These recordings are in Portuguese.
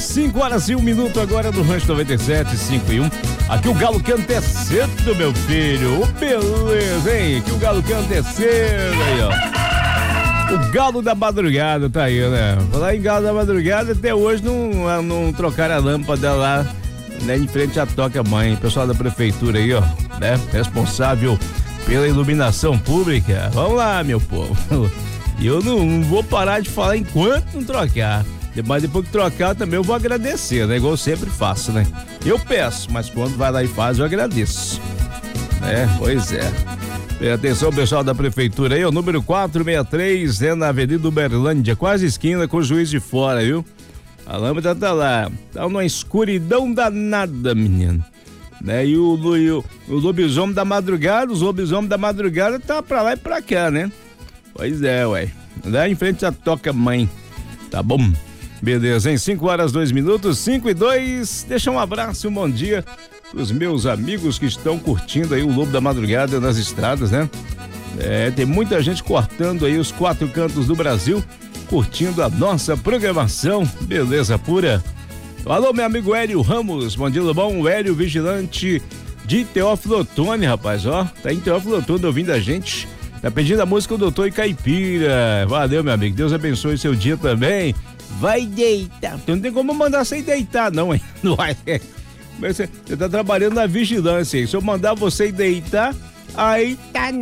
5h01 agora no Rancho 97, 5 e 1. Aqui o Galo canta é cedo, meu filho. Beleza, hein? Aqui o Galo canta é cedo aí, ó. O Galo da Madrugada tá aí, né? Falar em Galo da Madrugada, até hoje não trocaram a lâmpada lá, né? Em frente à Toca Mãe. Pessoal da prefeitura aí, ó, né? Responsável pela iluminação pública. Vamos lá, meu povo. E eu não vou parar de falar enquanto não trocar. Mas depois que trocar também eu vou agradecer, né? Igual eu sempre faço, né? Eu peço, mas quando vai lá e faz eu agradeço. Pois é. Atenção, pessoal da prefeitura aí, o número 463, na Avenida Uberlândia, quase esquina com o Juiz de Fora, viu? A lâmpada tá lá, tá numa escuridão danada, menino. Né? E o lobisomem da madrugada, os lobisomens da madrugada tá pra lá e pra cá, né? Pois é, ué. Lá em frente à Toca Mãe. Tá bom? Beleza, em 5h02, 5 e 2. Deixa um abraço e um bom dia pros meus amigos que estão curtindo aí o Lobo da Madrugada nas estradas, né? Tem muita gente cortando aí os 4 cantos do Brasil, curtindo a nossa programação. Beleza pura. Alô, meu amigo Hélio Ramos. Bom dia, bom. O Hélio Vigilante de Teófilo Otoni, rapaz, ó. Tá em Teófilo Otoni ouvindo a gente. Tá pedindo a música do Doutor e Caipira. Valeu, meu amigo. Deus abençoe seu dia também. Vai deitar. Não tem como mandar você deitar, não, hein? Não vai. Você tá trabalhando na vigilância, hein? Se eu mandar você deitar, aí tá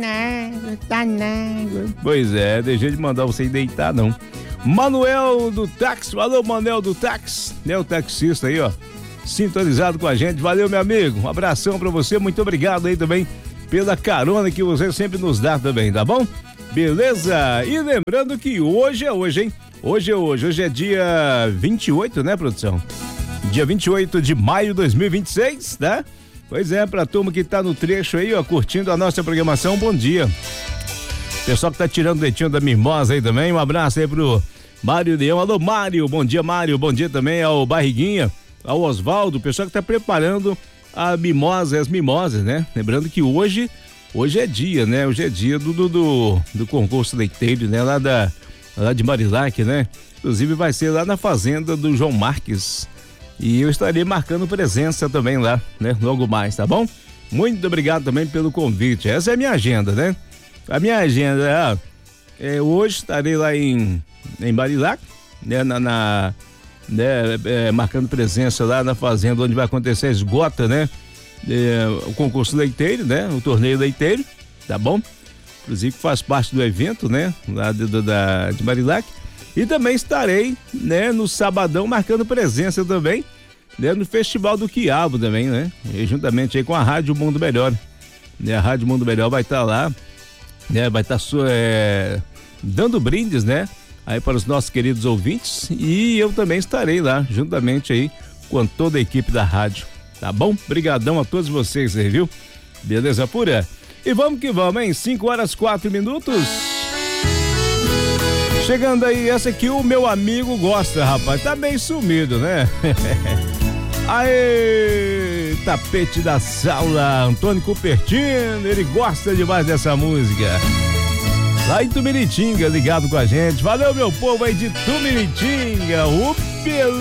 nada. Pois é, tem jeito de mandar você deitar, não. Manuel do Táxi. Alô, Manuel do Táxi. Né, o taxista aí, ó. Sintonizado com a gente. Valeu, meu amigo. Um abração pra você. Muito obrigado aí também pela carona que você sempre nos dá também, tá bom? Beleza? E lembrando que hoje é hoje, hein? Hoje é dia 28, né, produção? Dia 28 de maio de 2026, né? Pois é, pra turma que tá no trecho aí, ó, curtindo a nossa programação, bom dia. Pessoal que tá tirando o leitinho da mimosa aí também, um abraço aí pro Mário Leão. Alô, Mário, bom dia, Mário. Bom dia também ao Barriguinha, ao Osvaldo, pessoal que tá preparando as mimosas, né? Lembrando que hoje é dia, né? Hoje é dia do concurso leiteiro, né? Lá de Marilac, né? Inclusive vai ser lá na fazenda do João Marques. E eu estarei marcando presença também lá, né? Logo mais, tá bom? Muito obrigado também pelo convite. Essa é a minha agenda, né? A minha agenda hoje estarei lá em Marilac, né? Marcando presença lá na fazenda onde vai acontecer a esgota, né? O concurso leiteiro, né? O torneio leiteiro, tá bom? Inclusive faz parte do evento, né? Lá de Marilac. E também estarei, né? No sabadão marcando presença também, né? No Festival do Quiabo também, né? E juntamente aí com a Rádio Mundo Melhor, né? A Rádio Mundo Melhor vai estar lá, né? Vai estar dando brindes, né? Aí para os nossos queridos ouvintes, e eu também estarei lá, juntamente aí com toda a equipe da rádio, tá bom? Brigadão a todos vocês aí, viu? Beleza pura? E vamos que vamos, hein? 5h04. Chegando aí, essa aqui o meu amigo gosta, rapaz, tá bem sumido, né? Aê, Tapete da Sala, Antônio Cupertino, ele gosta demais dessa música. Lá em Tumiritinga, ligado com a gente. Valeu, meu povo aí de Tumiritinga.